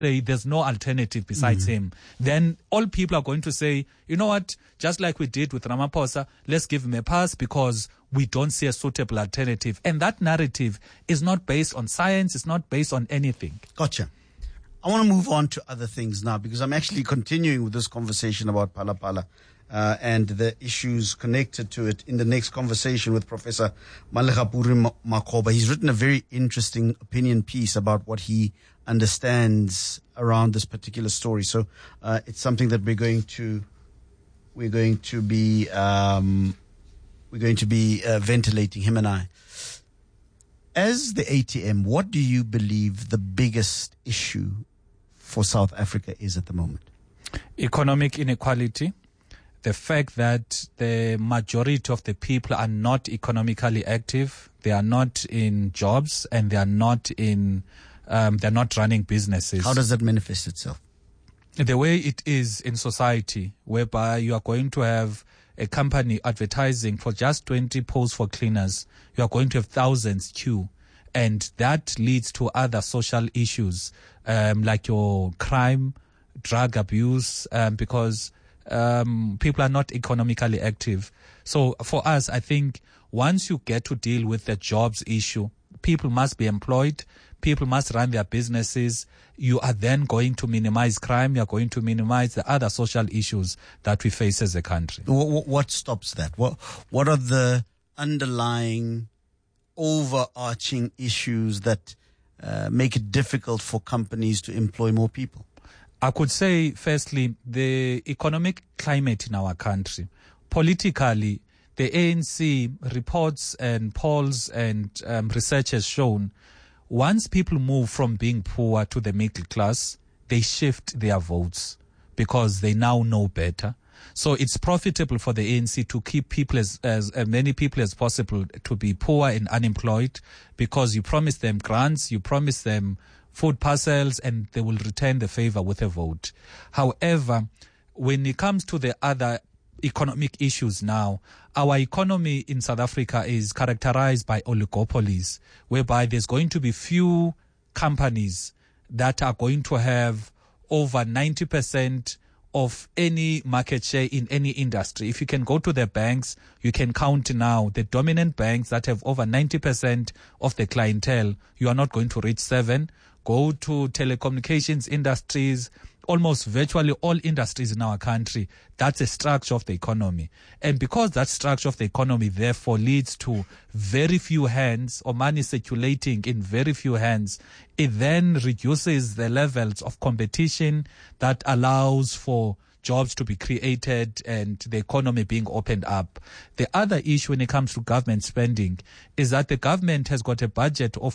there's no alternative besides him, then all people are going to say, you know what, just like we did with Ramaphosa, let's give him a pass because we don't see a suitable alternative. And that narrative is not based on science, it's not based on anything. Gotcha. I want to move on to other things now because I'm actually continuing with this conversation about Phala Phala and the issues connected to it in the next conversation with Professor Mallegapuri Makgoba. He's written a very interesting opinion piece about what he understands around this particular story. So it's something that we're going to be ventilating, him and I. As the ATM, what do you believe the biggest issue for South Africa is at the moment? Economic inequality. The fact that the majority of the people are not economically active, they are not in jobs, and they are not they're not running businesses. How does that manifest itself? The way it is in society, whereby you are going to have a company advertising for just 20 posts for cleaners, you are going to have thousands queue. And that leads to other social issues, like your crime, drug abuse, because people are not economically active. So for us, I think once you get to deal with the jobs issue, people must be employed, people must run their businesses. You are then going to minimize crime, you are going to minimize the other social issues that we face as a country. What stops that? What are the underlying overarching issues that make it difficult for companies to employ more people? I could say, firstly, the economic climate in our country. Politically, the ANC reports and polls and research has shown once people move from being poor to the middle class, they shift their votes because they now know better. So it's profitable for the ANC to keep people as many people as possible to be poor and unemployed because you promise them grants, you promise them food parcels, and they will return the favor with a vote. However, when it comes to the other economic issues now, our economy in South Africa is characterized by oligopolies, whereby there's going to be few companies that are going to have over 90% of any market share in any industry. If you can go to the banks, you can count now the dominant banks that have over 90% of the clientele. You are not going to reach 7. Go to telecommunications industries, almost virtually all industries in our country. That's a structure of the economy. And because that structure of the economy therefore leads to very few hands or money circulating in very few hands, it then reduces the levels of competition that allows for jobs to be created and the economy being opened up. The other issue when it comes to government spending is that the government has got a budget of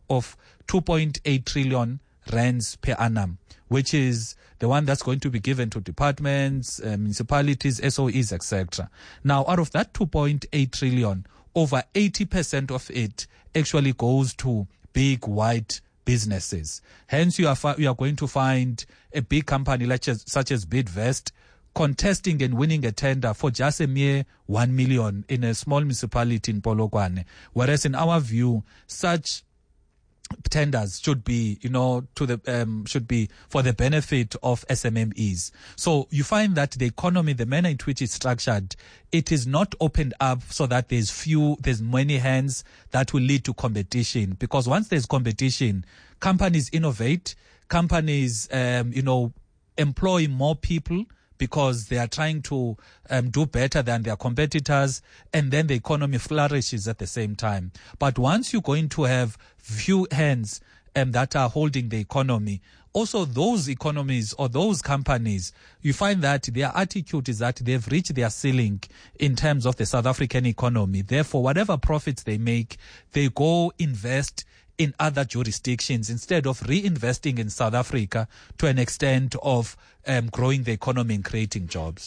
2.8 trillion rands per annum, which is the one that's going to be given to departments, municipalities, SOEs, etc. Now, out of that 2.8 trillion, over 80% of it actually goes to big, white businesses. Hence, you are going to find a big company such as Bidvest contesting and winning a tender for just a mere 1 million in a small municipality in Polokwane. Whereas in our view, such tenders should be, should be for the benefit of SMMEs. So you find that the economy, the manner in which it's structured, it is not opened up so that there's many hands that will lead to competition. Because once there's competition, companies innovate, companies, employ more people because they are trying to do better than their competitors, and then the economy flourishes at the same time. But once you're going to have few hands that are holding the economy, also those economies or those companies, you find that their attitude is that they've reached their ceiling in terms of the South African economy. Therefore, whatever profits they make, they go invest in other jurisdictions instead of reinvesting in South Africa to an extent of growing the economy and creating jobs.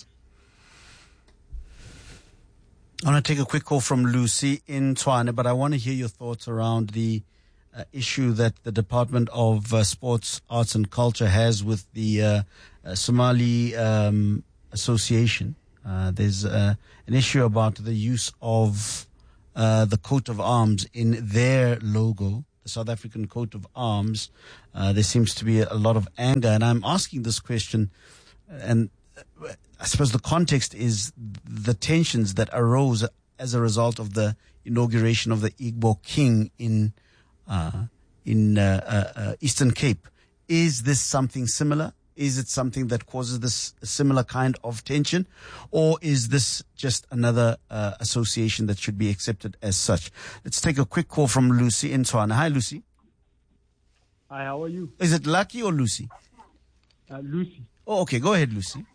I want to take a quick call from Lucy in Tshwane, but I want to hear your thoughts around the issue that the Department of Sports, Arts and Culture has with the Somali Association. There's an issue about the use of the coat of arms in their logo, the South African coat of arms, there seems to be a lot of anger. And I'm asking this question, and I suppose the context is the tensions that arose as a result of the inauguration of the Igbo king in Eastern Cape. Is this something similar? Is it something that causes this similar kind of tension? Or is this just another association that should be accepted as such? Let's take a quick call from Lucy in Tshwane. Hi, Lucy. Hi, how are you? Is it Lucky or Lucy? Lucy. Oh, okay. Go ahead, Lucy.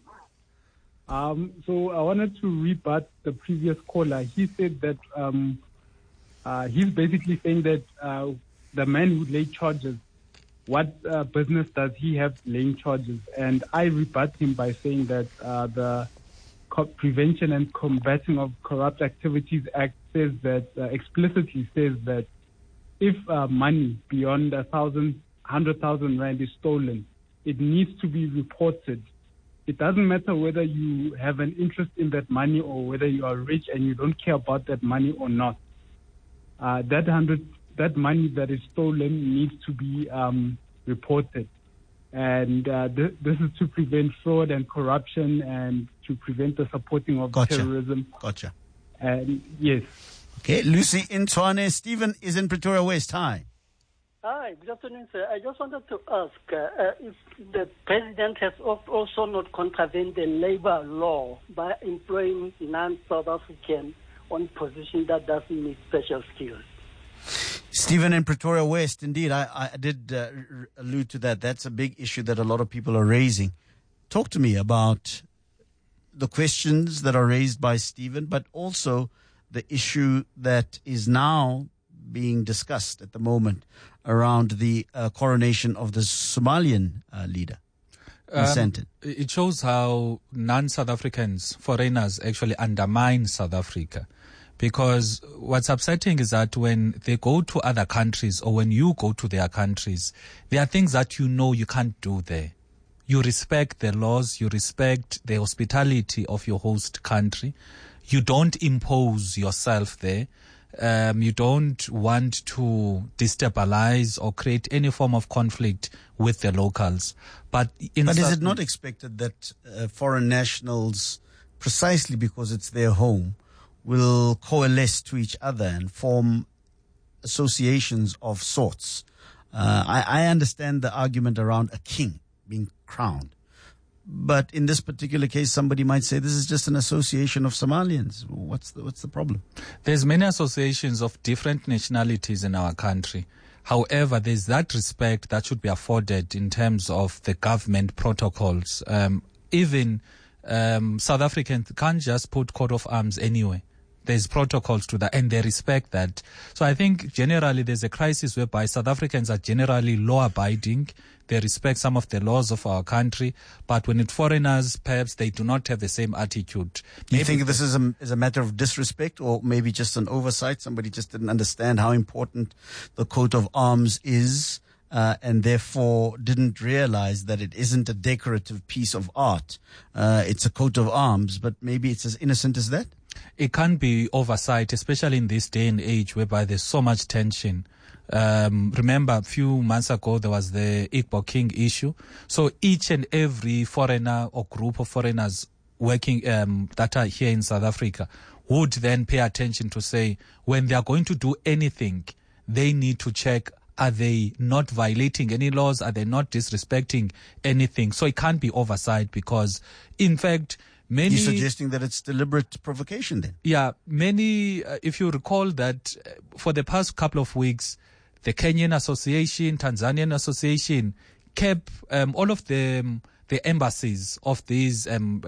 So I wanted to rebut the previous caller. He said that he's basically saying that the man who laid charges, what business does he have laying charges? And I rebut him by saying that the Prevention and Combating of Corrupt Activities Act says that, explicitly says that if money beyond 100,000 rand is stolen, it needs to be reported. It doesn't matter whether you have an interest in that money or whether you are rich and you don't care about that money or not. That money that is stolen needs to be reported. And this is to prevent fraud and corruption and to prevent the supporting of terrorism. Gotcha. And yes. Okay, Lucy in Tshwane. Stephen is in Pretoria West. Hi. Hi, good afternoon, sir. I just wanted to ask if the president has also not contravened the labor law by employing non-South African on position that doesn't need special skills. Stephen in Pretoria West, indeed, I did allude to that. That's a big issue that a lot of people are raising. Talk to me about the questions that are raised by Stephen, but also the issue that is now being discussed at the moment around the coronation of the Somalian leader, Sandton. It shows how non-South Africans, foreigners, actually undermine South Africa. Because what's upsetting is that when they go to other countries or when you go to their countries, there are things that you know you can't do there. You respect the laws, you respect the hospitality of your host country. You don't impose yourself there. You don't want to destabilize or create any form of conflict with the locals. But is it not expected that foreign nationals, precisely because it's their home, will coalesce to each other and form associations of sorts? I understand the argument around a king being crowned. But in this particular case, somebody might say this is just an association of Somalians. What's the problem? There's many associations of different nationalities in our country. However, there's that respect that should be afforded in terms of the government protocols. Even South Africans can't just put coat of arms anywhere. There's protocols to that, and they respect that. So I think generally there's a crisis whereby South Africans are generally law-abiding. They respect some of the laws of our country, but when it's foreigners, perhaps they do not have the same attitude. Do you think this is a matter of disrespect, or maybe just an oversight? Somebody just didn't understand how important the coat of arms is, and therefore didn't realize that it isn't a decorative piece of art. It's a coat of arms, but maybe it's as innocent as that? It can't be oversight, especially in this day and age whereby there's so much tension. Remember, a few months ago, there was the Igbo King issue. So each and every foreigner or group of foreigners working that are here in South Africa would then pay attention to say, when they are going to do anything, they need to check, are they not violating any laws? Are they not disrespecting anything? So it can't be oversight because, in fact, many... You're suggesting that it's deliberate provocation then? Yeah, many, if you recall that for the past couple of weeks, the Kenyan Association, Tanzanian Association kept all of the embassies of these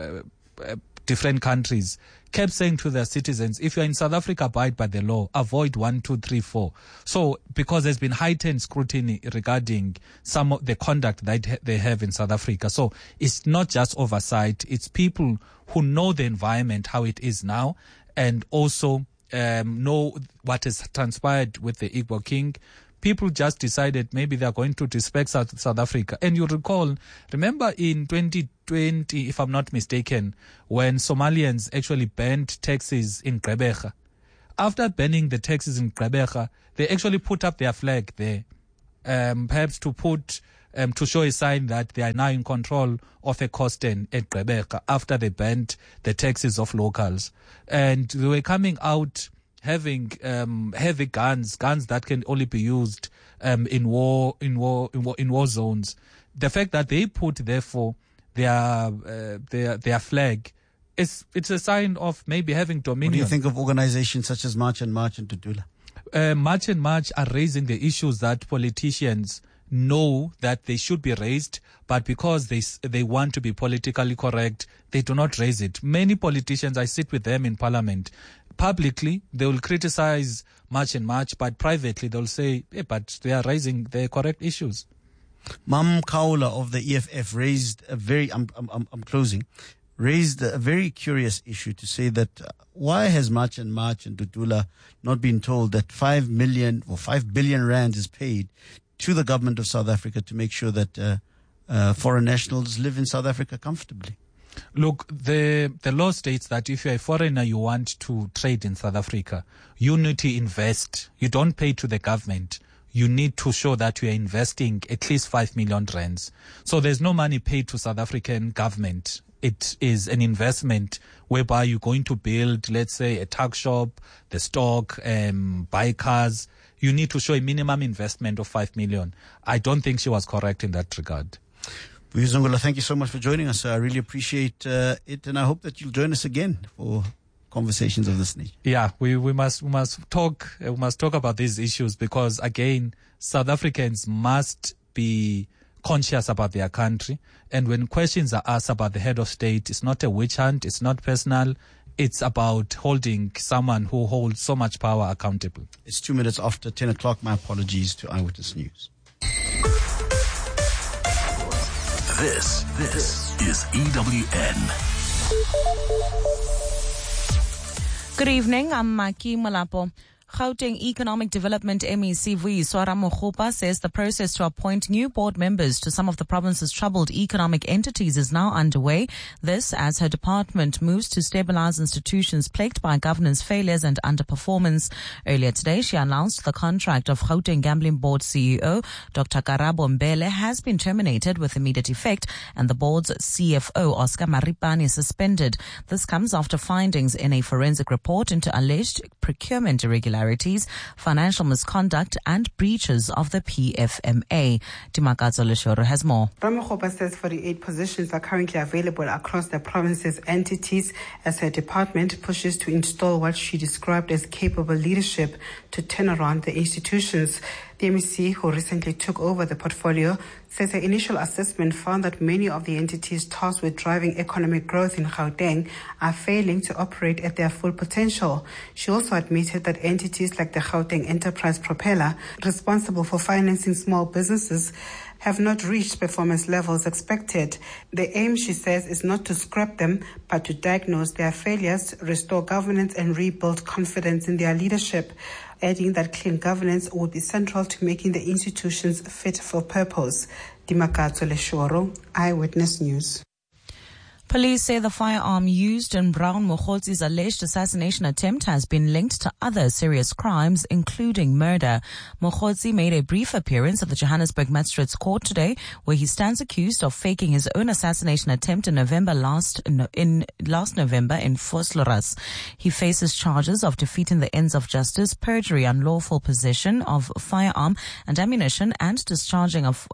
different countries kept saying to their citizens, if you're in South Africa, abide by the law, avoid 1, 2, 3, 4. So because there's been heightened scrutiny regarding some of the conduct that they have in South Africa. So it's not just oversight, it's people who know the environment, how it is now, and also know what has transpired with the Igbo King. People just decided maybe they're going to disrespect South Africa. And you remember in 2020, if I'm not mistaken, when Somalians actually banned taxis in Gqeberha. after banning the taxis in Gqeberha, they actually put up their flag there, perhaps to show a sign that they are now in control of a Costain at Gqeberha after they banned the taxis of locals. And they were coming out having heavy guns that can only be used in war zones. The fact that they put, therefore, their flag, it's a sign of maybe having dominion. What do you think of organizations such as March and March and Tutula? March and March are raising the issues that politicians know that they should be raised, but because they want to be politically correct, they do not raise it. Many politicians, I sit with them in parliament, publicly they will criticize March and March, but privately they'll say, but they are raising the correct issues. Mam Kaula of the EFF raised a very, raised a very curious issue to say that why has March and Tutula not been told that 5 billion rand is paid to the government of South Africa to make sure that foreign nationals live in South Africa comfortably? Look, the law states that if you're a foreigner, you want to trade in South Africa, you need to invest. You don't pay to the government. You need to show that you are investing at least 5 million rands. So there's no money paid to South African government. It is an investment whereby you're going to build, let's say, a tuck shop, the stock, buy cars. You need to show a minimum investment of 5 million. I don't think she was correct in that regard. Buyuzongula, thank you so much for joining us. I really appreciate it, and I hope that you'll join us again for conversations of this nature. Yeah, we must talk about these issues because, again, South Africans must be conscious about their country. And when questions are asked about the head of state, it's not a witch hunt, it's not personal. It's about holding someone who holds so much power accountable. It's 2 minutes after 10 o'clock. My apologies to Eyewitness News. This is EWN. Good evening, I'm Maki Malapo. Gauteng Economic Development MEC Vuyiswara Mokgopa says the process to appoint new board members to some of the province's troubled economic entities is now underway. This as her department moves to stabilize institutions plagued by governance failures and underperformance. Earlier today, she announced the contract of Gauteng Gambling Board CEO Dr. Karabo Mbele has been terminated with immediate effect, and the board's CFO Oscar Maripane suspended. This comes after findings in a forensic report into alleged procurement irregularities, financial misconduct and breaches of the PFMA. Timakazo Leshoro has more. Ramokgopa says 48 positions are currently available across the province's entities as her department pushes to install what she described as capable leadership to turn around the institutions. The MEC, who recently took over the portfolio, says her initial assessment found that many of the entities tasked with driving economic growth in Gauteng are failing to operate at their full potential. She also admitted that entities like the Gauteng Enterprise Propeller, responsible for financing small businesses, have not reached performance levels expected. The aim, she says, is not to scrap them, but to diagnose their failures, restore governance and rebuild confidence in their leadership, adding that clean governance would be central to making the institutions fit for purpose. Dimakato Leshoro, Eyewitness News. Police say the firearm used in Brown Mokgotzi's alleged assassination attempt has been linked to other serious crimes, including murder. Mokgotzi made a brief appearance at the Johannesburg Magistrates Court today, where he stands accused of faking his own assassination attempt in last November in Vosloorus. He faces charges of defeating the ends of justice, perjury, unlawful possession of firearm and ammunition, and discharging of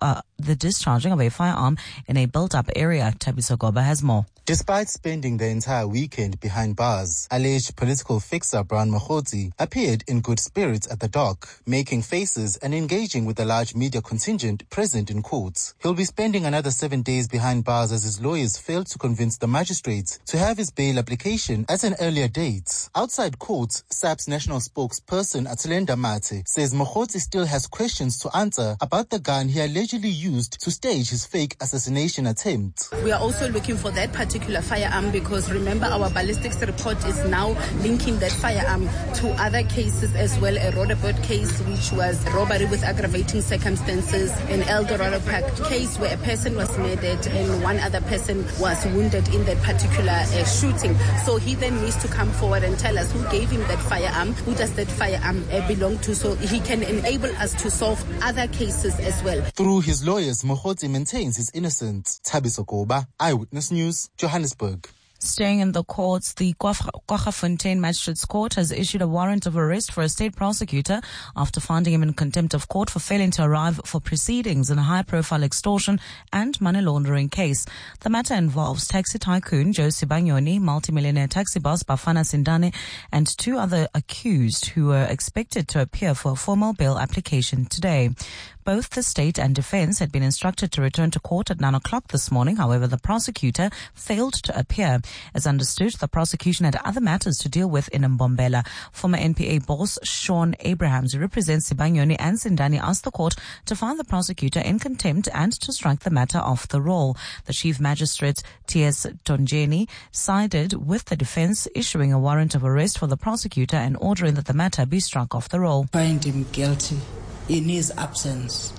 a firearm in a built-up area. Tabiso Goba has more. Despite spending the entire weekend behind bars, alleged political fixer Brown Mokgotzi appeared in good spirits at the dock, making faces and engaging with the large media contingent present in court. He'll be spending another 7 days behind bars as his lawyers failed to convince the magistrates to have his bail application at an earlier date. Outside court, SAP's national spokesperson Atulenda Mate says Mokgotzi still has questions to answer about the gun he allegedly used to stage his fake assassination attempt. We are also looking for that particular particular firearm, because remember our ballistics report is now linking that firearm to other cases as well. A Roodepoort case, which was robbery with aggravating circumstances, an Eldorado Park case where a person was murdered and one other person was wounded in that particular shooting. So he then needs to come forward and tell us who gave him that firearm, who does that firearm belong to, so he can enable us to solve other cases as well. Through his lawyers, Mokhotsi maintains his innocence. Thabiso Koba, Eyewitness News, Johannesburg. Staying in the courts, the Kwaggafontein Magistrates Court has issued a warrant of arrest for a state prosecutor after finding him in contempt of court for failing to arrive for proceedings in a high-profile extortion and money laundering case. The matter involves taxi tycoon Joe Sibanyoni, multimillionaire taxi boss Bafana Sindane, and two other accused who were expected to appear for a formal bail application today. Both the state and defense had been instructed to return to court at 9 o'clock this morning. However, the prosecutor failed to appear. As understood, the prosecution had other matters to deal with in Mbombela. Former NPA boss Sean Abrahams, who represents Sibanyoni and Sindani, asked the court to find the prosecutor in contempt and to strike the matter off the roll. The Chief Magistrate, T.S. Tonjeni, sided with the defense, issuing a warrant of arrest for the prosecutor and ordering that the matter be struck off the roll. Find him guilty in his absence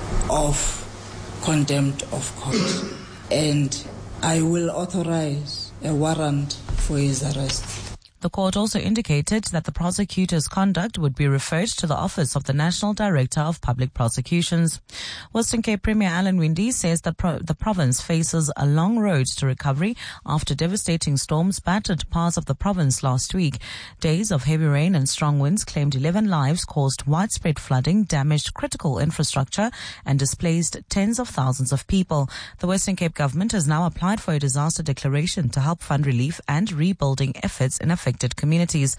of contempt of court, and I will authorize a warrant for his arrest. The court also indicated that the prosecutor's conduct would be referred to the Office of the National Director of Public Prosecutions. Western Cape Premier Alan Winde says that the province faces a long road to recovery after devastating storms battered parts of the province last week. Days of heavy rain and strong winds claimed 11 lives, caused widespread flooding, damaged critical infrastructure, and displaced tens of thousands of people. The Western Cape government has now applied for a disaster declaration to help fund relief and rebuilding efforts in affected communities.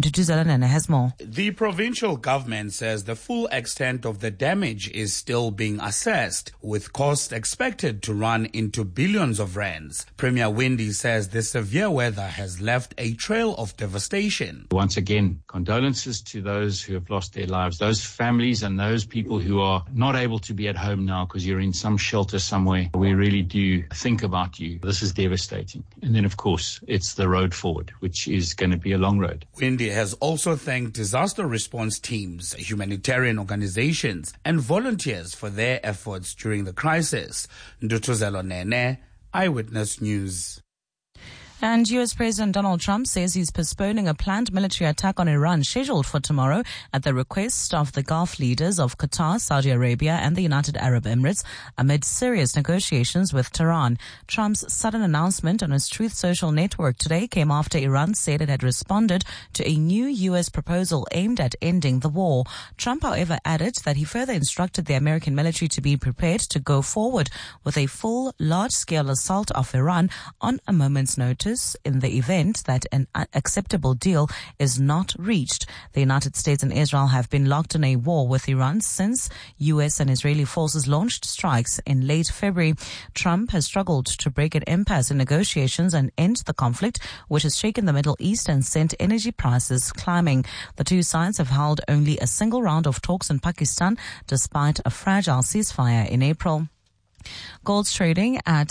The provincial government says the full extent of the damage is still being assessed, with costs expected to run into billions of rands. Premier Winde says the severe weather has left a trail of devastation. Once again, condolences to those who have lost their lives, those families and those people who are not able to be at home now because you're in some shelter somewhere. We really do think about you. This is devastating. And then, of course, it's the road forward, which is going to be a long road. Winde has also thanked disaster response teams, humanitarian organizations, and volunteers for their efforts during the crisis. Ndutuzelo Nene, Eyewitness News. And U.S. President Donald Trump says he's postponing a planned military attack on Iran scheduled for tomorrow at the request of the Gulf leaders of Qatar, Saudi Arabia, and the United Arab Emirates amid serious negotiations with Tehran. Trump's sudden announcement on his Truth Social network today came after Iran said it had responded to a new U.S. proposal aimed at ending the war. Trump, however, added that he further instructed the American military to be prepared to go forward with a full, large-scale assault of Iran on a moment's notice in the event that an acceptable deal is not reached. The United States and Israel have been locked in a war with Iran since U.S. and Israeli forces launched strikes in late February. Trump has struggled to break an impasse in negotiations and end the conflict, which has shaken the Middle East and sent energy prices climbing. The two sides have held only a single round of talks in Pakistan, despite a fragile ceasefire in April. Gold's trading at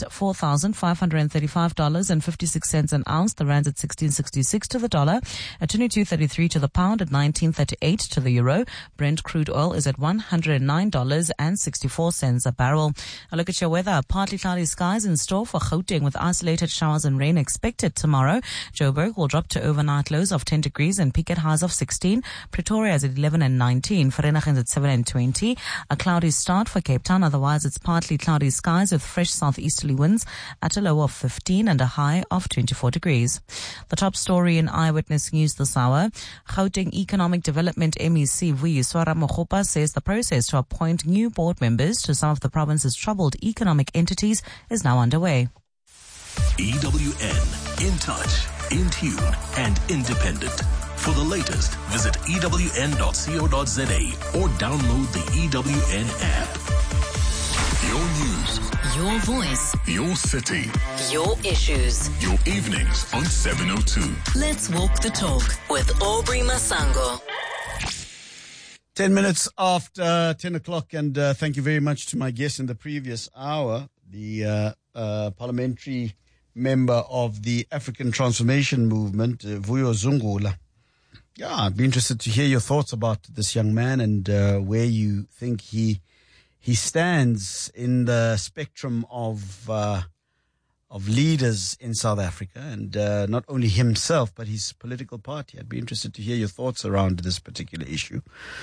$4,535.56 an ounce. The rand's at 16.66 to the dollar, at 22.33 to the pound, at 19.38 to the euro. Brent crude oil is at $109.64 a barrel. A look at your weather. Partly cloudy skies in store for Gauteng with isolated showers and rain expected tomorrow. Joburg will drop to overnight lows of 10 degrees and peak at highs of 16. Pretoria is at 11 and 19. Vereeniging at 7 and 20. A cloudy start for Cape Town. Otherwise, it's partly cloudy skies with fresh southeasterly winds at a low of 15 and a high of 24 degrees. The top story in Eyewitness News this hour. Gauteng Economic Development MEC Vuyiswa Ramokgopa says the process to appoint new board members to some of the province's troubled economic entities is now underway. EWN, in touch, in tune, and independent. For the latest, visit ewn.co.za or download the EWN app. Your news. Your voice. Your city. Your issues. Your evenings on 702. Let's walk the talk with Aubrey Masango. 10 minutes after 10 o'clock, and thank you very much to my guest in the previous hour, the parliamentary member of the African Transformation Movement, Vuyo Zungula. Yeah, I'd be interested to hear your thoughts about this young man and where you think he stands in the spectrum of leaders in South Africa, and not only himself but his political party. I'd be interested to hear your thoughts around this particular issue.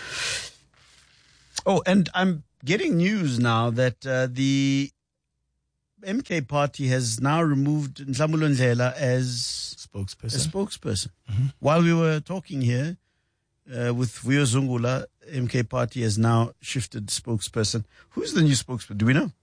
Oh, and I'm getting news now that the MK party has now removed Nhlamulo Ndlela as spokesperson. Mm-hmm. While we were talking here with Vuyo Zungula, MK party has now shifted spokesperson. Who's the new spokesperson? Do we know?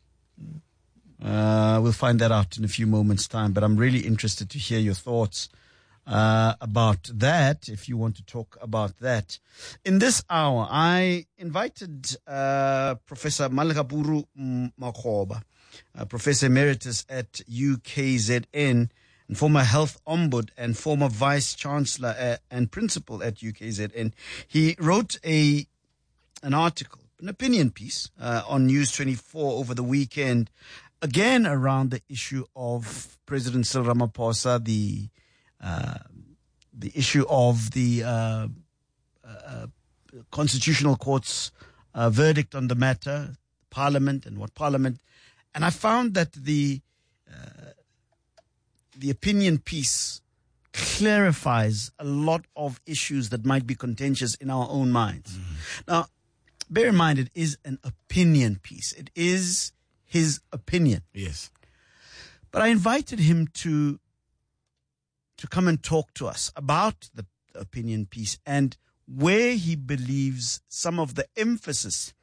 We'll find that out in a few moments' time, but I'm really interested to hear your thoughts about that, if you want to talk about that. In this hour, I invited Professor Malekaburu Makgoba, Professor Emeritus at UKZN, and former health ombud and former vice chancellor and principal at UKZN. He wrote an article, an opinion piece on News 24 over the weekend, again around the issue of President Cyril Ramaphosa, the issue of the Constitutional Court's verdict on the matter, Parliament and what Parliament. And I found that the opinion piece clarifies a lot of issues that might be contentious in our own minds. Now, bear in mind, it is an opinion piece. It is his opinion. Yes. But I invited him to come and talk to us about the opinion piece and where he believes some of the emphasis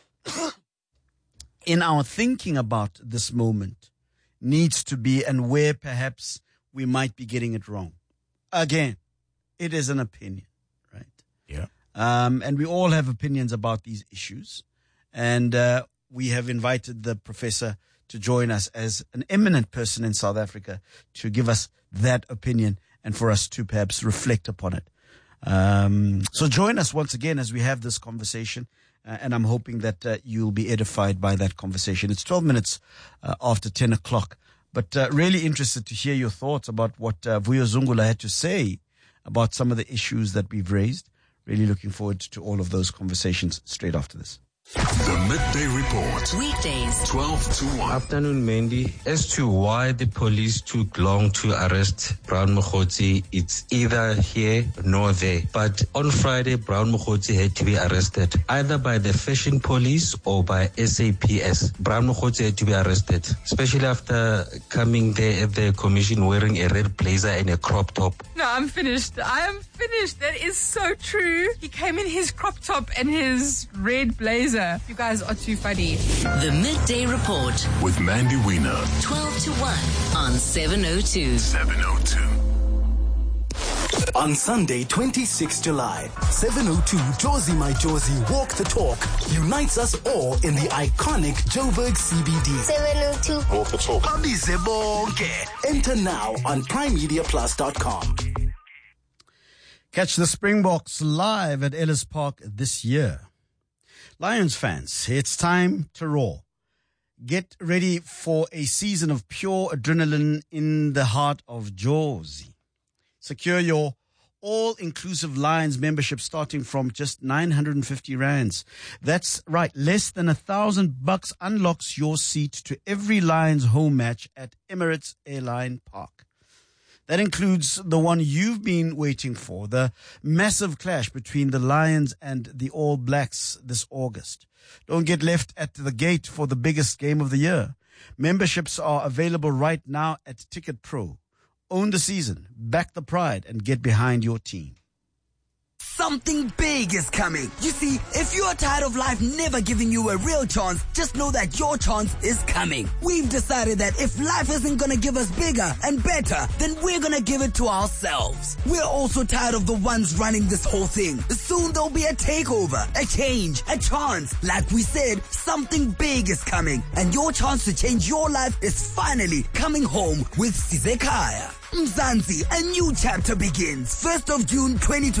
in our thinking about this moment needs to be, and where perhaps we might be getting it wrong. Again, it is an opinion, right? Yeah. And we all have opinions about these issues. And we have invited the professor to join us as an eminent person in South Africa to give us that opinion and for us to perhaps reflect upon it. So join us once again as we have this conversation. And I'm hoping that you'll be edified by that conversation. It's 12 minutes after 10 o'clock. But really interested to hear your thoughts about what Vuyo Zungula had to say about some of the issues that we've raised. Really looking forward to all of those conversations straight after this. The Midday Report. Weekdays, 12 to 1. Afternoon, Mandy. As to why the police took long to arrest Brown Mokhotsi, it's either here nor there. But on Friday, Brown Mokhotsi had to be arrested either by the fashion police or by SAPS. Brown Mokhotsi had to be arrested, especially after coming there at the commission wearing a red blazer and a crop top. No, I'm finished. I am finished. That is so true. He came in his crop top and his red blazer. You guys are too funny. The Midday Report with Mandy Wiener. 12 to 1 on 702. 702. On Sunday, 26 July, 702 Jozi My Jozi Walk the Talk unites us all in the iconic Joburg CBD. 702 Walk the Talk. Abize bonke. Enter now on primemediaplus.com. Catch the Springboks live at Ellis Park this year. Lions fans, it's time to roar. Get ready for a season of pure adrenaline in the heart of Jozi. Secure your all-inclusive Lions membership starting from just 950 rands. That's right, less than $1,000 unlocks your seat to every Lions home match at Emirates Airline Park. That includes the one you've been waiting for, the massive clash between the Lions and the All Blacks this August. Don't get left at the gate for the biggest game of the year. Memberships are available right now at Ticket Pro. Own the season, back the pride, and get behind your team. Something big is coming. You see, if you are tired of life never giving you a real chance, just know that your chance is coming. We've decided that if life isn't gonna give us bigger and better, then we're gonna give it to ourselves. We're also tired of the ones running this whole thing. Soon there'll be a takeover, a change, a chance. Like we said, something big is coming, and your chance to change your life is finally coming home with Sizekaya. Mzansi, a new chapter begins 1st of June 2026.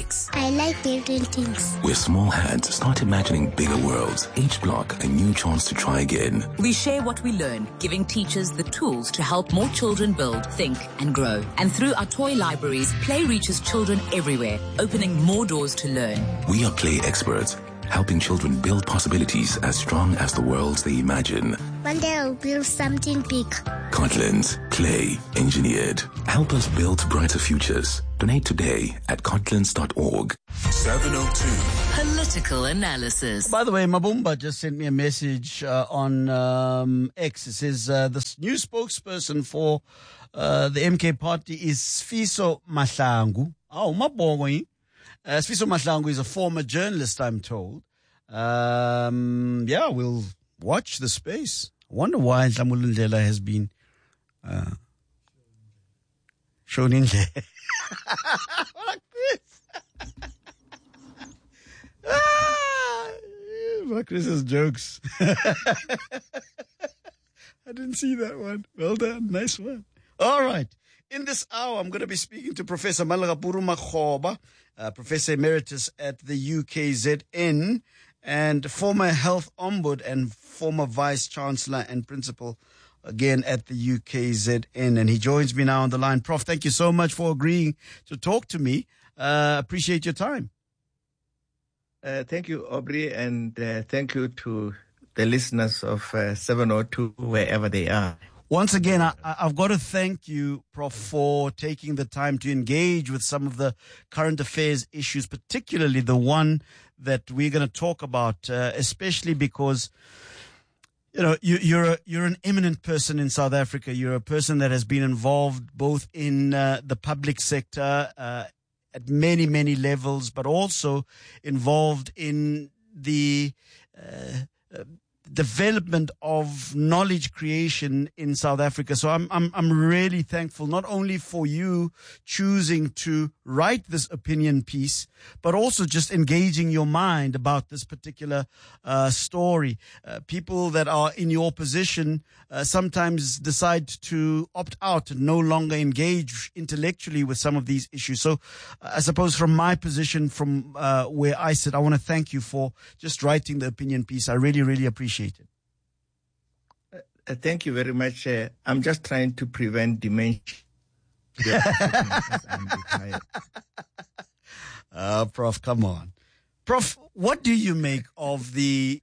6. I like building things. Where small hands start imagining bigger worlds. Each block a new chance to try again. We share what we learn, giving teachers the tools to help more children build, think, and grow. And through our toy libraries, play reaches children everywhere, opening more doors to learn. We are play experts, helping children build possibilities as strong as the worlds they imagine. One day I'll build something big. Cortland's Play Engineered. Help us build brighter futures. Donate today at cortlands.org. 702. Political analysis. By the way, Mabumba just sent me a message on X. It says the new spokesperson for the MK party is Sfiso Mahlangu. Oh, Mabongo. Sfiso Mahlangu is a former journalist, I'm told. Yeah, we'll watch the space. I wonder why Ndlamulundlela has been shown in there. Like this. Chris's jokes. I didn't see that one. Well done. Nice one. All right. In this hour, I'm going to be speaking to Professor Malagapuru Makgoba, Professor Emeritus at the UKZN, and former health ombud and former vice chancellor and principal again at the UKZN. And he joins me now on the line. Prof, thank you so much for agreeing to talk to me. Appreciate your time. Thank you, Aubrey, and thank you to the listeners of 702, wherever they are. Once again, I've got to thank you, Prof, for taking the time to engage with some of the current affairs issues, particularly the one that we're going to talk about, especially because, you know, you're an eminent person in South Africa. You're a person that has been involved both in the public sector at many, many levels, but also involved in the development of knowledge creation in South Africa. So I'm really thankful not only for you choosing to write this opinion piece, but also just engaging your mind about this particular story. People that are in your position sometimes decide to opt out and no longer engage intellectually with some of these issues. So I suppose from my position, from where I sit, I want to thank you for just writing the opinion piece. I really, really appreciate it. Thank you very much. I'm just trying to prevent dementia. Prof, come on. Prof, what do you make of the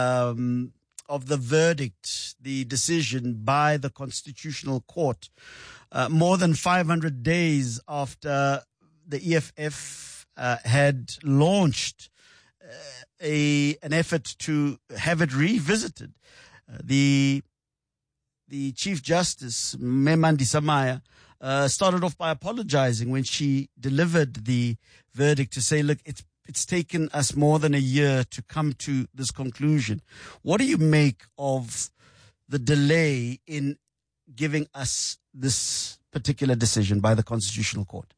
verdict, the decision by the Constitutional Court, more than 500 days after the EFF had launched an effort to have it revisited? The Chief Justice, Memandi Samaya, started off by apologizing when she delivered the verdict to say, look, it's taken us more than a year to come to this conclusion. What do you make of the delay in giving us this particular decision by the Constitutional Court?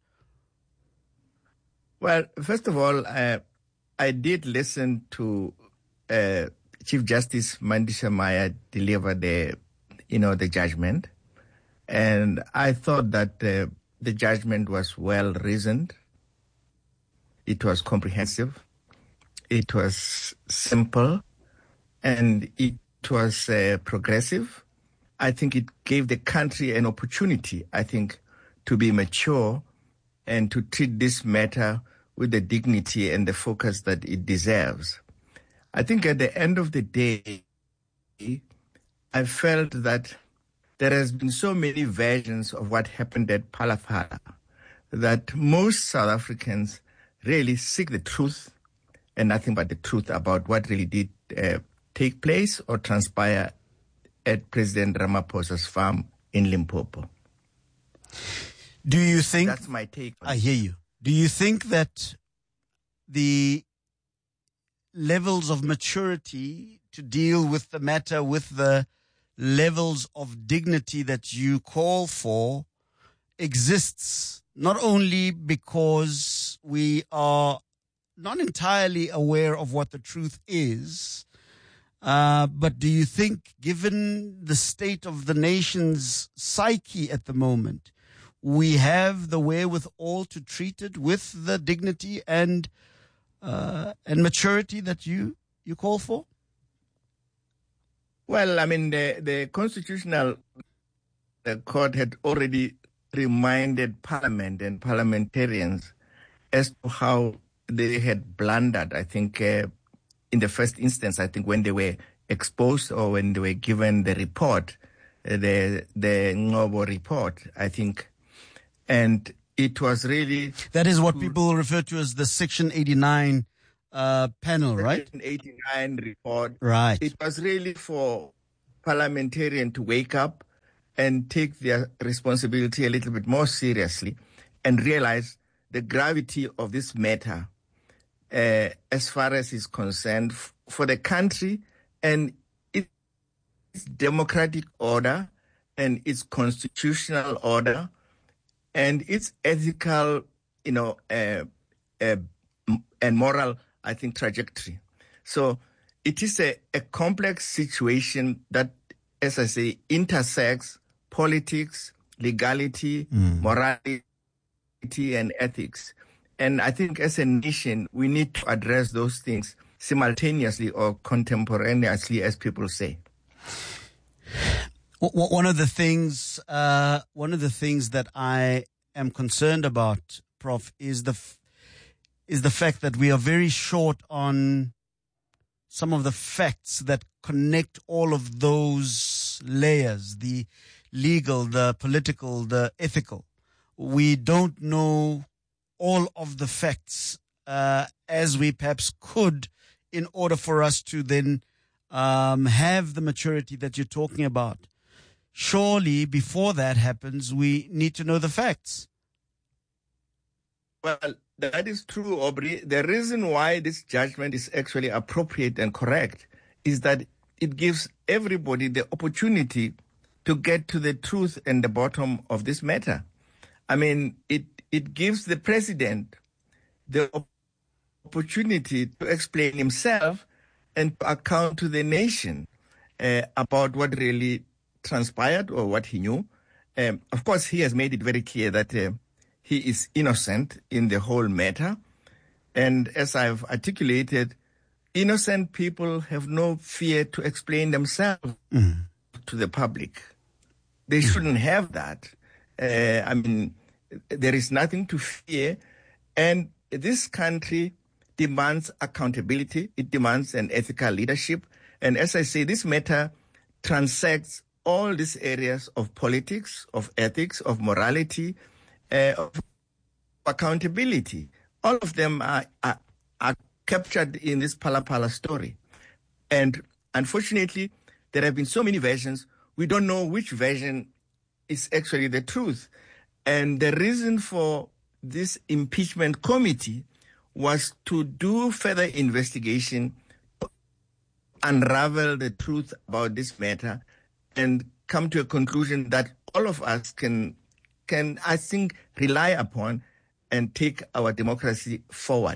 Well, first of all, I did listen to Chief Justice Mandi Samaya deliver the judgment. And I thought that the judgment was well reasoned. It was comprehensive. It was simple. And it was progressive. I think it gave the country an opportunity, to be mature and to treat this matter with the dignity and the focus that it deserves. I think at the end of the day, I felt that there has been so many versions of what happened at Phala that most South Africans really seek the truth and nothing but the truth about what really did take place or transpire at President Ramaphosa's farm in Limpopo. Do you think... That's my take. I hear you. Do you think that the levels of maturity to deal with the matter, with the levels of dignity that you call for, exists not only because we are not entirely aware of what the truth is, but do you think, given the state of the nation's psyche at the moment, we have the wherewithal to treat it with the dignity and maturity that you call for? Well, I mean, the Constitutional Court had already reminded Parliament and parliamentarians as to how they had blundered, I think, in the first instance, I think, when they were exposed or when they were given the report, the Ngobo report, I think. And it was really... That is what people refer to as the Section 89 panel, right? Section 89 report. Right. It was really for parliamentarians to wake up and take their responsibility a little bit more seriously and realize the gravity of this matter as far as is concerned for the country and its democratic order and its constitutional order and its ethical, and moral, I think, trajectory. So it is a complex situation that, as I say, intersects politics, legality, morality, and ethics. And I think as a nation, we need to address those things simultaneously or contemporaneously, as people say. One of the things that I am concerned about, Prof, is the fact that we are very short on some of the facts that connect all of those layers, the legal, the political, the ethical. We don't know all of the facts as we perhaps could in order for us to then have the maturity that you're talking about. Surely, before that happens, we need to know the facts. Well, that is true, Aubrey. The reason why this judgment is actually appropriate and correct is that it gives everybody the opportunity to get to the truth and the bottom of this matter. I mean, it gives the president the opportunity to explain himself and to account to the nation about what really transpired or what he knew. Of course, he has made it very clear that he is innocent in the whole matter. And as I've articulated, innocent people have no fear to explain themselves to the public. They shouldn't have that. I mean, there is nothing to fear. And this country demands accountability. It demands an ethical leadership. And as I say, this matter transects all these areas of politics, of ethics, of morality, of accountability. All of them are captured in this Phala Phala story. And unfortunately, there have been so many versions, we don't know which version is actually the truth. And the reason for this impeachment committee was to do further investigation, unravel the truth about this matter, and come to a conclusion that all of us can I think, rely upon and take our democracy forward.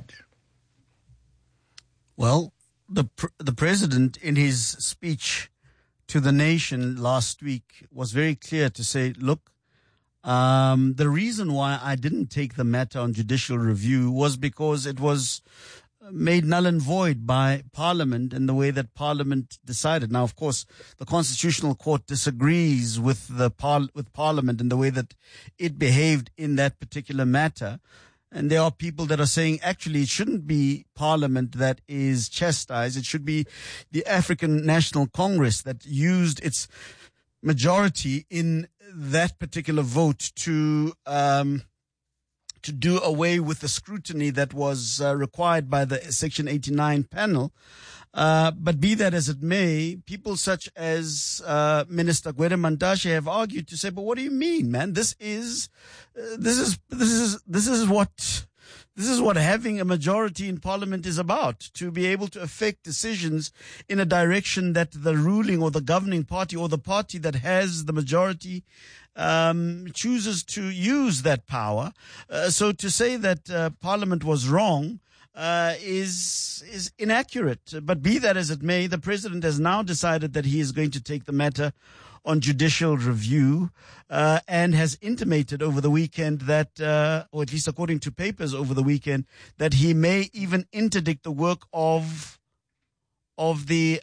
Well, the president, in his speech to the nation last week, was very clear to say, look, the reason why I didn't take the matter on judicial review was because it was made null and void by Parliament and the way that Parliament decided. Now, of course, the Constitutional Court disagrees with with Parliament and the way that it behaved in that particular matter. And there are people that are saying, actually, it shouldn't be Parliament that is chastised. It should be the African National Congress that used its majority in that particular vote to do away with the scrutiny that was required by the Section 89 panel. But be that as it may, people such as Minister Gwede Mantashe have argued to say, but what do you mean, man? This is what having a majority in Parliament is about, to be able to affect decisions in a direction that the ruling or the governing party or the party that has the majority chooses to use that power. So to say that Parliament was wrong is inaccurate. But be that as it may, the president has now decided that he is going to take the matter on judicial review, and has intimated over the weekend that, or at least according to papers over the weekend, that he may even interdict the work of the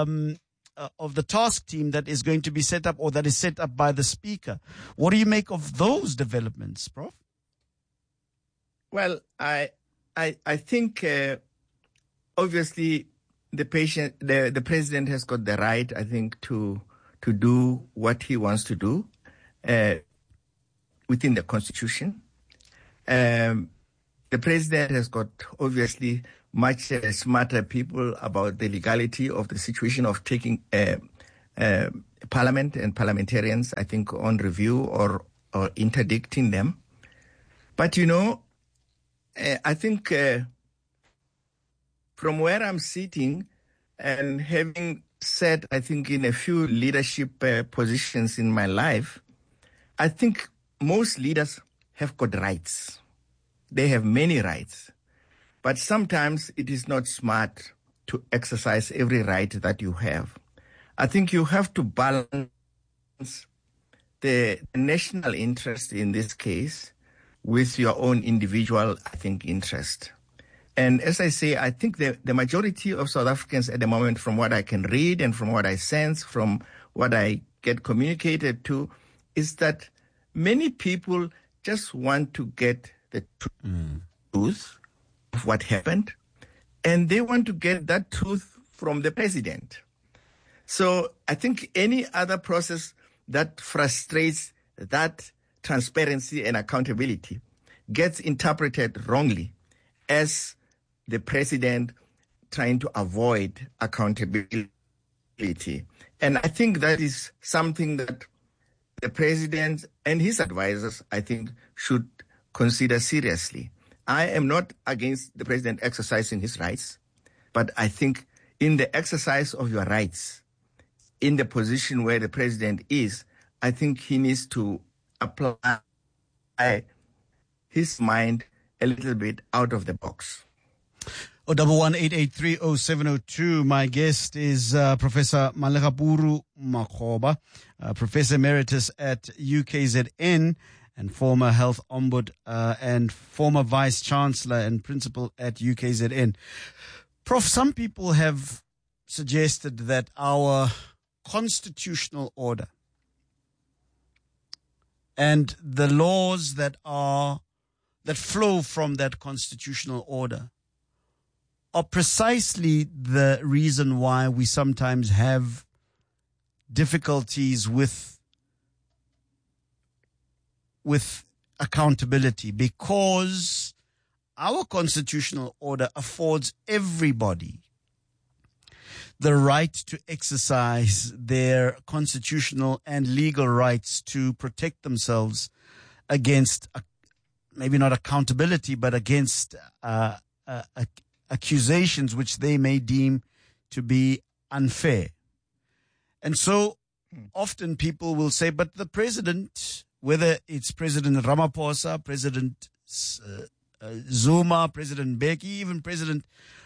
task team that is going to be set up, or that is set up by the Speaker. What do you make of those developments, Prof? Well, I think obviously the president has got the right, I think, to do what he wants to do within the Constitution. The president has got obviously much smarter people about the legality of the situation of taking parliament and parliamentarians, I think, on review or interdicting them. But, I think from where I'm sitting and having sat, I think, in a few leadership positions in my life, I think most leaders have got rights. They have many rights. But sometimes it is not smart to exercise every right that you have. I think you have to balance the national interest in this case with your own individual, I think, interest. And as I say, I think the majority of South Africans at the moment, from what I can read and from what I sense, from what I get communicated to, is that many people just want to get the truth of what happened, and they want to get that truth from the president. So I think any other process that frustrates that transparency and accountability gets interpreted wrongly as the president trying to avoid accountability. And I think that is something that the president and his advisors, I think, should consider seriously. I am not against the president exercising his rights, but I think in the exercise of your rights, in the position where the president is, I think he needs to apply his mind a little bit out of the box. 011-883-0702. My guest is Professor Malekaburu Makgoba, Professor Emeritus at UKZN and former Health Ombud and former Vice Chancellor and Principal at UKZN. Prof, some people have suggested that our constitutional order and the laws that flow from that constitutional order are precisely the reason why we sometimes have difficulties with accountability, because our constitutional order affords everybody the right to exercise their constitutional and legal rights to protect themselves against, maybe not accountability, but against accusations which they may deem to be unfair. And so often people will say, but the president, whether it's President Ramaphosa, President Zuma, President Mbeki, even President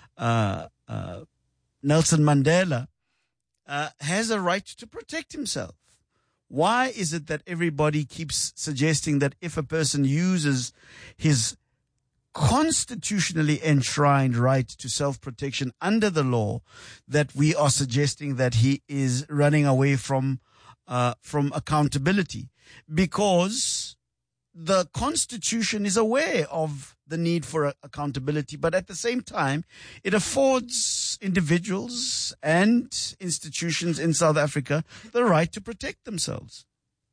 Nelson Mandela, has a right to protect himself. Why is it that everybody keeps suggesting that if a person uses his constitutionally enshrined right to self-protection under the law, that we are suggesting that he is running away from accountability? Because the Constitution is aware of the need for accountability, but at the same time, it affords individuals and institutions in South Africa the right to protect themselves.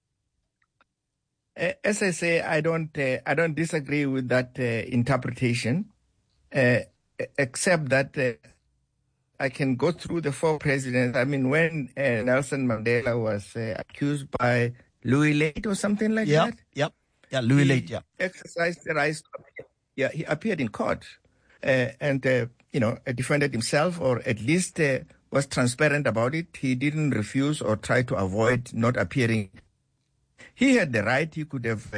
As I say, I don't disagree with that interpretation, except that I can go through the four presidents. I mean, when Nelson Mandela was accused by Louis Late or something like that. Yeah, Louis Late, yeah. Exercised the rights. Yeah, he appeared in court and defended himself, or at least was transparent about it. He didn't refuse or try to avoid not appearing. He had the right. He could have,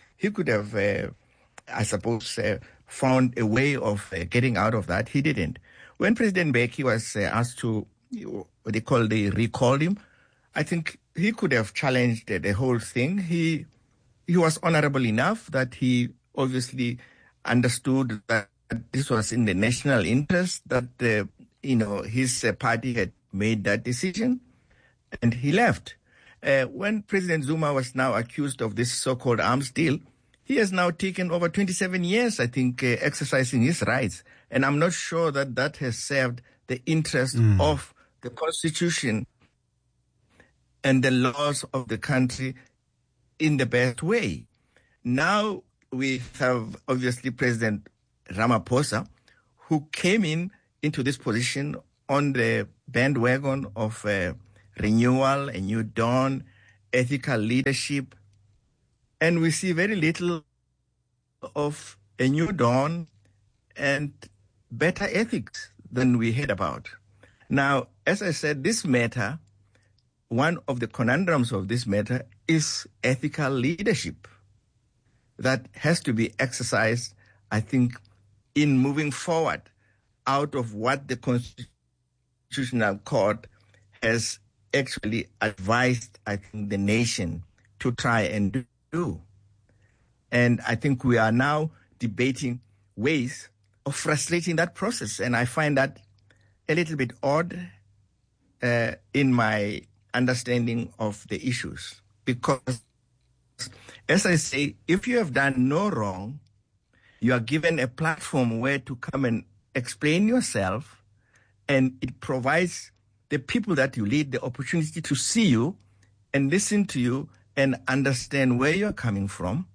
I suppose, found a way of getting out of that. He didn't. When President Mbeki was asked to, what they recalled him, I think he could have challenged the whole thing. He was honorable enough that he obviously understood that this was in the national interest, that his party had made that decision, and he left. When President Zuma was now accused of this so-called arms deal, he has now taken over 27 years, I think, exercising his rights. And I'm not sure that has served the interest of the Constitution and the laws of the country in the best way. Now we have, obviously, President Ramaphosa, who came into this position on the bandwagon of renewal, a new dawn, ethical leadership. And we see very little of a new dawn and better ethics than we heard about. Now, as I said, this matter, one of the conundrums of this matter is ethical leadership that has to be exercised, I think, in moving forward out of what the Constitutional Court has actually advised, I think, the nation to try and do. And I think we are now debating ways of frustrating that process. And I find that a little bit odd in my understanding of the issues. Because, as I say, if you have done no wrong, you are given a platform where to come and explain yourself, and it provides the people that you lead the opportunity to see you and listen to you and understand where you're coming from.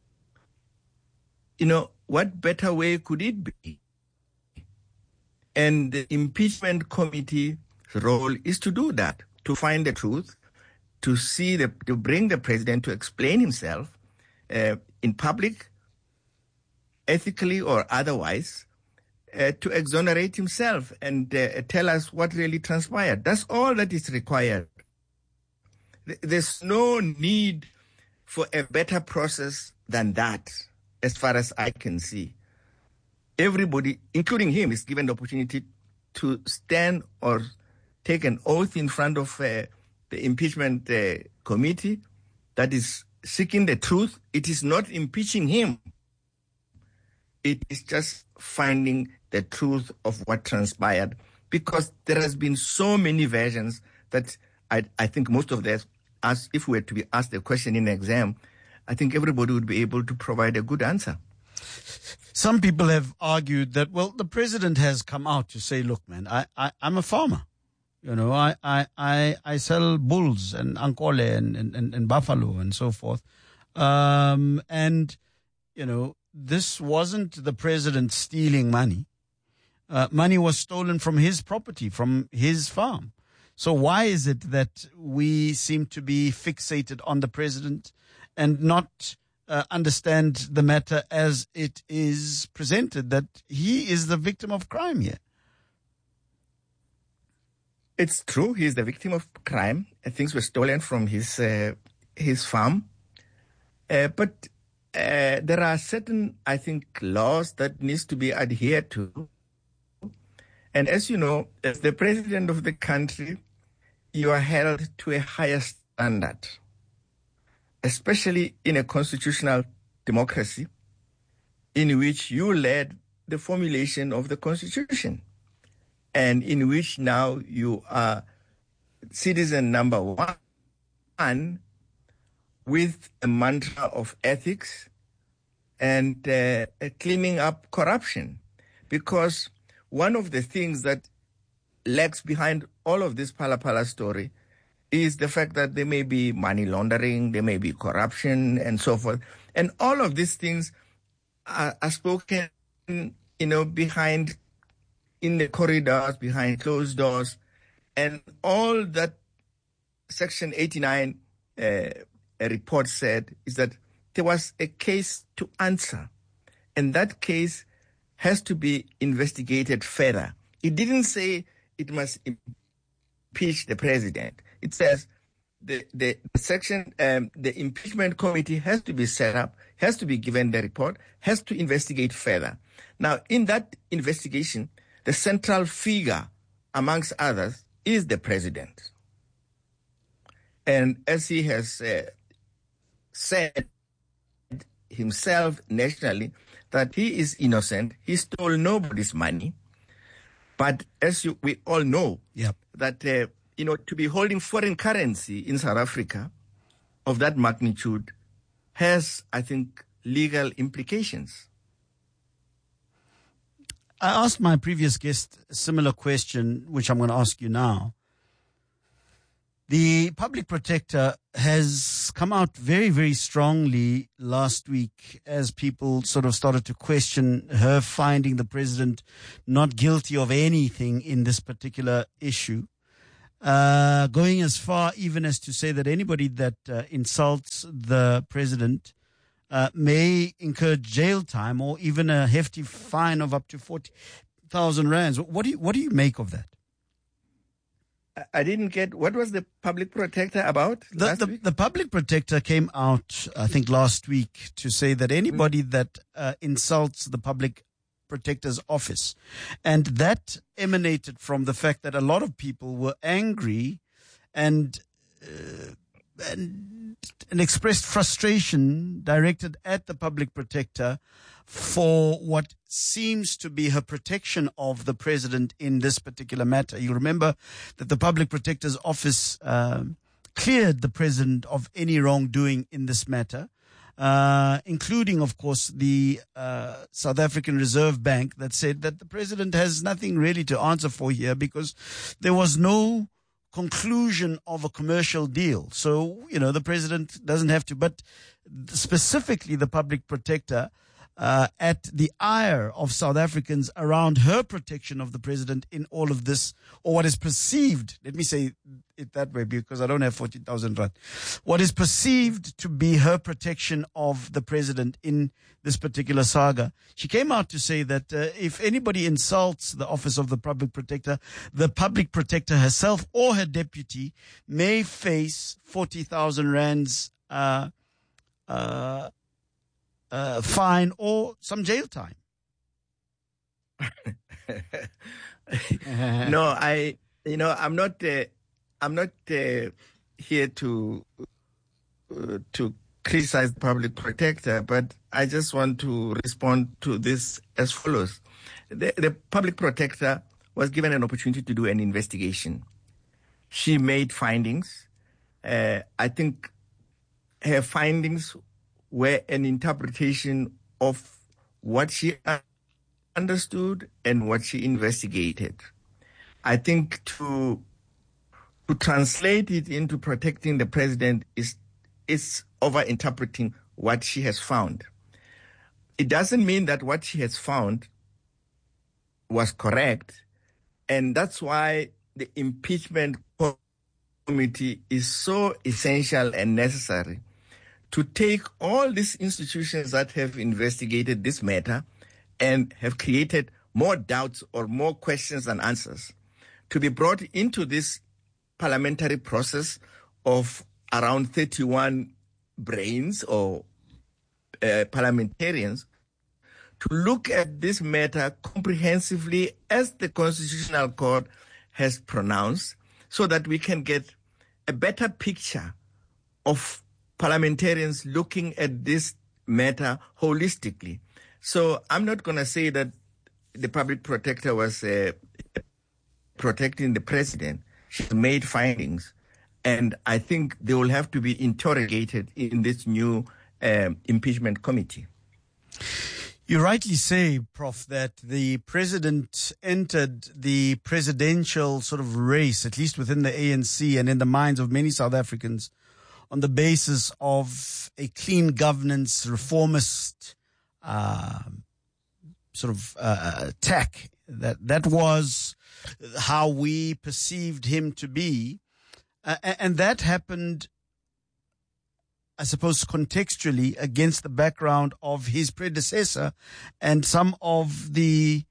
What better way could it be? And the impeachment committee's role is to do that, to find the truth, to bring the president to explain himself in public, ethically or otherwise, to exonerate himself and tell us what really transpired. That's all that is required. There's no need for a better process than that, as far as I can see. Everybody, including him, is given the opportunity to stand or take an oath in front of the impeachment committee that is seeking the truth. It is not impeaching him. It is just finding the truth of what transpired, because there has been so many versions that I think most of us, as if we were to be asked a question in an exam, I think everybody would be able to provide a good answer. Some people have argued that, well, the president has come out to say, look, man, I'm a farmer. I sell bulls and ankole and buffalo and so forth. This wasn't the president stealing money. Money was stolen from his property, from his farm. So why is it that we seem to be fixated on the president and not understand the matter as it is presented, that he is the victim of crime here? It's true, he is the victim of crime. Things were stolen from his farm. But there are certain, I think, laws that needs to be adhered to. And as you know, as the president of the country, you are held to a higher standard, especially in a constitutional democracy in which you led the formulation of the Constitution and in which now you are citizen number one with a mantra of ethics and cleaning up corruption. Because one of the things that lags behind all of this Phala Phala story is the fact that there may be money laundering, there may be corruption, and so forth. And all of these things are spoken, behind, in the corridors, behind closed doors. And all that Section 89 report said is that there was a case to answer. And that case has to be investigated further. It didn't say it must impeach the president. It says the section, the impeachment committee has to be set up, has to be given the report, has to investigate further. Now, in that investigation, the central figure, amongst others, is the president. And as he has said himself nationally, that he is innocent, he stole nobody's money. But as we all know, that to be holding foreign currency in South Africa of that magnitude has, I think, legal implications. I asked my previous guest a similar question, which I'm going to ask you now. The public protector has come out very, very strongly last week as people sort of started to question her finding the president not guilty of anything in this particular issue, going as far even as to say that anybody that insults the president may incur jail time or even a hefty fine of up to 40,000 rands. What do you make of that? I didn't get, what was the public protector about last week? The public protector came out, I think, last week to say that anybody that insults the public protector's office, and that emanated from the fact that a lot of people were angry and expressed frustration directed at the public protector for what seems to be her protection of the president in this particular matter. You remember that the public protector's office cleared the president of any wrongdoing in this matter, including, of course, the South African Reserve Bank, that said that the president has nothing really to answer for here because there was no conclusion of a commercial deal. So, the president doesn't have to. But specifically, the public protector, at the ire of South Africans around her protection of the president in all of this, or what is perceived, let me say it that way because I don't have 40,000 rand, what is perceived to be her protection of the president in this particular saga. She came out to say that if anybody insults the office of the public protector herself or her deputy may face 40,000 rands fine or some jail time. No, I'm not here to criticize the public protector, but I just want to respond to this as follows. The public protector was given an opportunity to do an investigation. She made findings. I think her findings were an interpretation of what she understood and what she investigated. I think to translate it into protecting the president is over-interpreting what she has found. It doesn't mean that what she has found was correct, and that's why the impeachment committee is so essential and necessary, to take all these institutions that have investigated this matter and have created more doubts or more questions than answers, to be brought into this parliamentary process of around 31 brains or parliamentarians, to look at this matter comprehensively as the Constitutional Court has pronounced, so that we can get a better picture of parliamentarians looking at this matter holistically. So I'm not going to say that the public protector was protecting the president. She made findings, and I think they will have to be interrogated in this new impeachment committee. You rightly say, Prof, that the president entered the presidential sort of race, at least within the ANC and in the minds of many South Africans, on the basis of a clean governance, reformist tack. That was how we perceived him to be. And that happened, I suppose, contextually against the background of his predecessor and some of the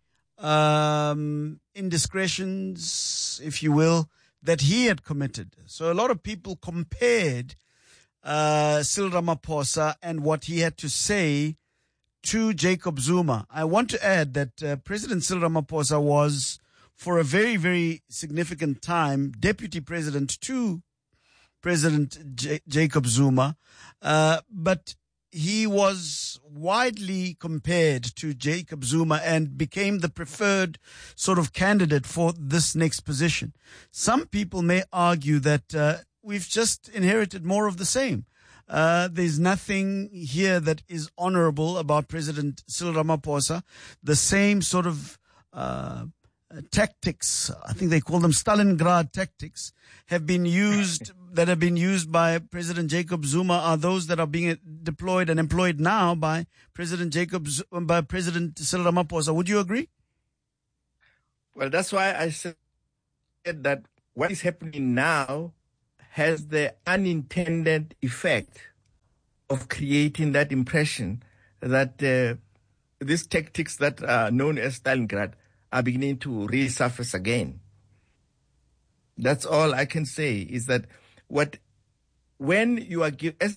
indiscretions, if you will, that he had committed. So a lot of people compared Cyril Ramaphosa and what he had to say to Jacob Zuma. I want to add that President Cyril Ramaphosa was, for a very, very significant time, deputy president to President Jacob Zuma, but he was widely compared to Jacob Zuma and became the preferred sort of candidate for this next position. Some people may argue that we've just inherited more of the same. There's nothing here that is honorable about President Cyril Ramaphosa. The same sort of tactics, I think they call them Stalingrad tactics, have been used by President Jacob Zuma are those that are being deployed and employed now by President Cyril Ramaphosa. Would you agree? Well, that's why I said that what is happening now has the unintended effect of creating that impression that these tactics that are known as Stalingrad are beginning to resurface again. That's all I can say is that when you are given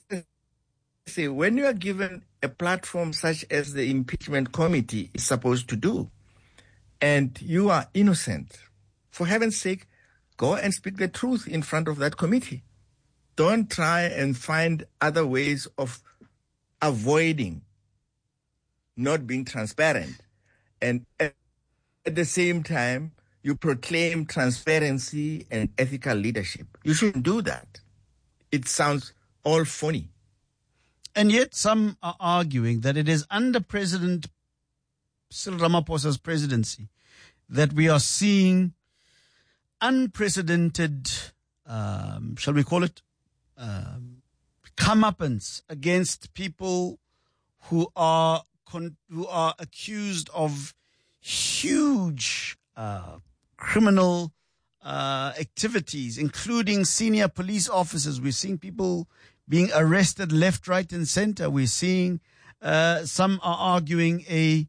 a platform such as the impeachment committee is supposed to do, and you are innocent, for heaven's sake, go and speak the truth in front of that committee. Don't try and find other ways of avoiding not being transparent. And at the same time, you proclaim transparency and ethical leadership. You shouldn't do that. It sounds all funny. And yet some are arguing that it is under President Cyril Ramaphosa's presidency that we are seeing unprecedented, shall we call it, comeuppance against people who are accused of huge criminal activities, including senior police officers. We're seeing people being arrested left, right, and center. We're seeing some are arguing a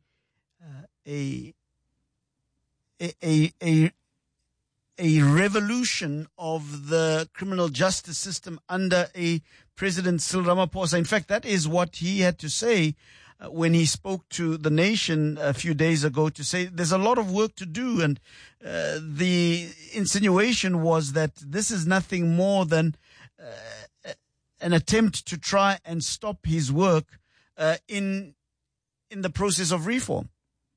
revolution of the criminal justice system under a President Cyril Ramaphosa. In fact, that is what he had to say when he spoke to the nation a few days ago, to say there's a lot of work to do. And the insinuation was that this is nothing more than an attempt to try and stop his work in the process of reform.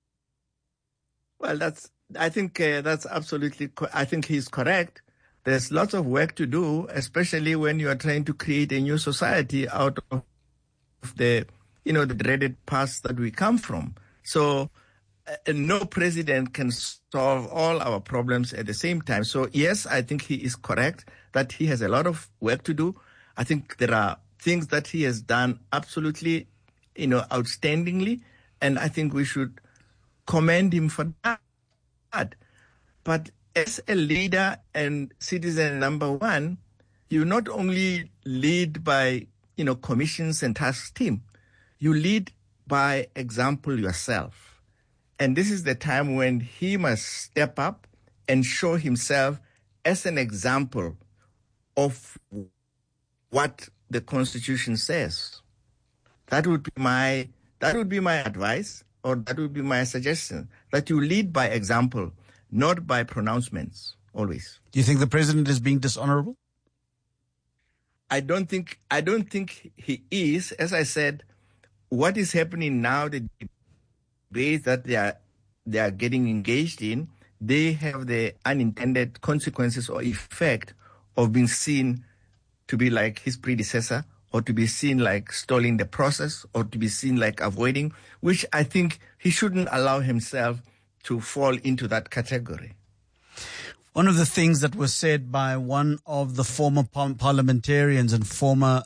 Well, I think that's absolutely, I think he's correct. There's lots of work to do, especially when you are trying to create a new society out of the dreaded past that we come from. So no president can solve all our problems at the same time. So yes, I think he is correct that he has a lot of work to do. I think there are things that he has done absolutely, outstandingly. And I think we should commend him for that. But as a leader and citizen number one, you not only lead by, commissions and task team, you lead by example yourself. And this is the time when he must step up and show himself as an example of what the Constitution says. That would be my advice, or that would be my suggestion, that you lead by example, not by pronouncements, always. Do you think the president is being dishonorable? I don't think he is. As I said, what is happening now, the debate that they are getting engaged in, they have the unintended consequences or effect of being seen to be like his predecessor, or to be seen like stalling the process, or to be seen like avoiding, which I think he shouldn't allow himself to fall into that category. One of the things that was said by one of the former parliamentarians and former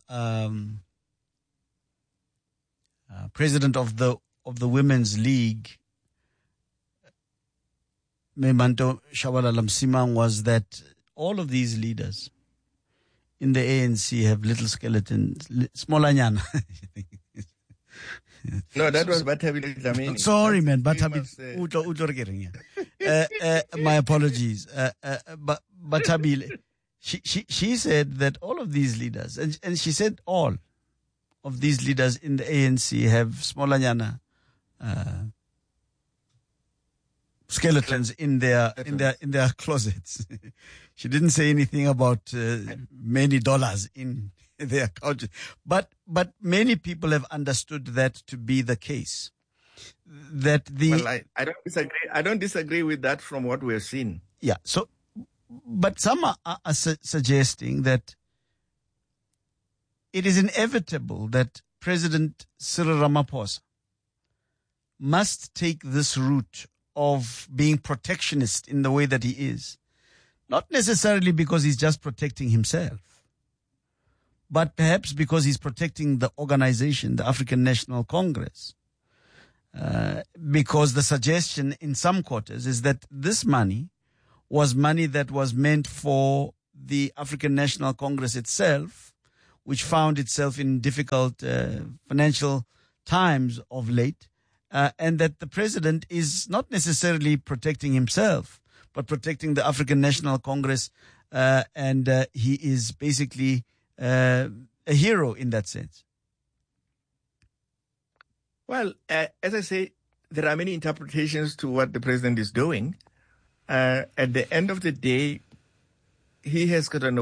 president of the Women's League, Memanto Shabalala Msimang, was that all of these leaders in the ANC have little skeletons, smallanyana. No, that was Bathabile Dlamini. Sorry, man, Bathabile. My apologies. Bathabile. She said that all of these leaders, and she said all of these leaders in the ANC have smallanyana skeletons in their closets. She didn't say anything about many dollars in their account. But many people have understood that to be the case. That well, I don't disagree. I don't disagree with that from what we've seen. Yeah. So, but some are suggesting that it is inevitable that President Cyril Ramaphosa must take this route of being protectionist in the way that he is. Not necessarily because he's just protecting himself, but perhaps because he's protecting the organization, the African National Congress. Because the suggestion in some quarters is that this money was money that was meant for the African National Congress itself, which found itself in difficult financial times of late, and that the president is not necessarily protecting himself, but protecting the African National Congress, and he is basically a hero in that sense. Well, as I say, there are many interpretations to what the president is doing. At the end of the day, he has got an